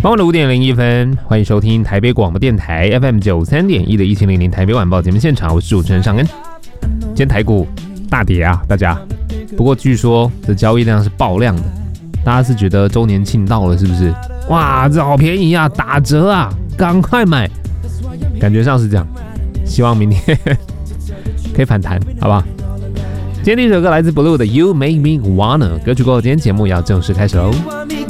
傍晚的5:01，欢迎收听台北广播电台 FM 93.1的1000台北晚报节目现场，我是主持人尚恩。今天台股大跌啊，大家。不过据说这交易量是爆量的，大家是觉得周年庆到了是不是？哇，这好便宜啊，打折啊，赶快买，感觉上是这样。希望明天可以反弹，好不好？今天第一首歌来自 Blue 的 You Make Me Wanna 歌曲过后，今天节目要正式开始喽。